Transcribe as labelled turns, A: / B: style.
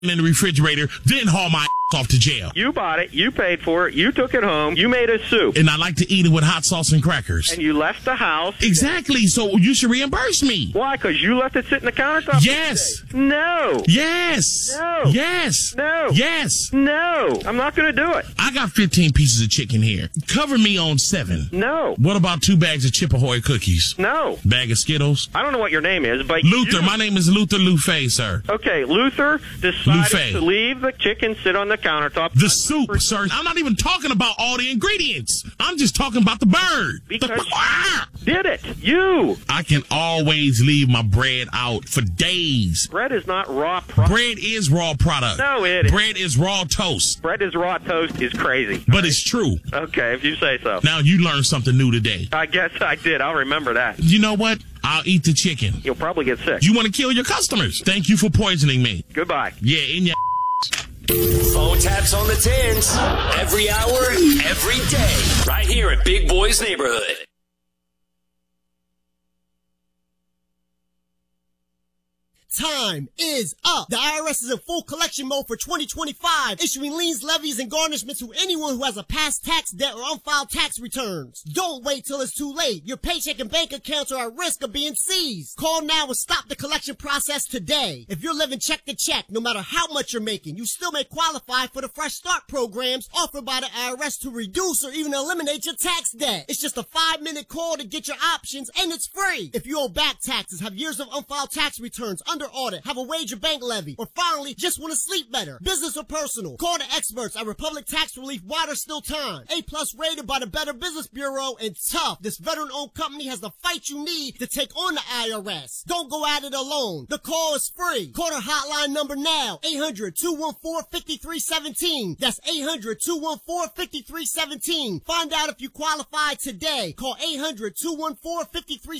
A: in the refrigerator, then haul my off to jail.
B: You bought it. You paid for it. You took it home. You made a soup.
A: And I like to eat it with hot sauce and crackers.
B: And you left the house.
A: Exactly. So you should reimburse me.
B: Why? Because you left it sitting the countertop?
A: Yes.
B: No.
A: Yes.
B: No.
A: Yes.
B: No.
A: Yes.
B: No. I'm not going to do it.
A: I got 15 pieces of chicken here. Cover me on 7.
B: No.
A: What about 2 bags of Chip Ahoy cookies?
B: No.
A: Bag of Skittles?
B: I don't know what your name is, but
A: Luther. My name is Luther Lufay, sir.
B: Okay, Luther decided to leave the chicken sit on the countertop.
A: The soup, sir. I'm not even talking about all the ingredients. I'm just talking about the bird.
B: Because you did it. You.
A: I can always leave my bread out for days.
B: Bread is not raw product.
A: Bread is raw product.
B: No, it is.
A: Bread is raw toast.
B: Bread is raw toast is crazy.
A: But it's true.
B: Okay, if you say so.
A: Now you learned something new today.
B: I guess I did. I'll remember that.
A: You know what? I'll eat the chicken.
B: You'll probably get sick.
A: You want to kill your customers. Thank you for poisoning me.
B: Goodbye.
A: Yeah, in your
C: Phone taps on the tins. Every hour, every day. Right here at Big Boy's Neighborhood.
D: Time is up. The IRS is in full collection mode for 2025, issuing liens, levies, and garnishments to anyone who has a past tax debt or unfiled tax returns. Don't wait till it's too late. Your paycheck and bank accounts are at risk of being seized. Call now and stop the collection process today. If you're living check to check, no matter how much you're making, you still may qualify for the Fresh Start programs offered by the IRS to reduce or even eliminate your tax debt. It's just a 5-minute call to get your options, and it's free. If you owe back taxes, have years of unfiled tax returns, under audit, have a wage or bank levy, or finally just want to sleep better, business or personal, call the experts at Republic Tax Relief while there's still time. A+ rated by the Better Business Bureau, and tough. This veteran-owned company has the fight you need to take on the IRS. Don't go at it alone. The call is free. Call their hotline number now, 800-214-5317. That's 800-214-5317. Find out if you qualify today. Call 800-214-5317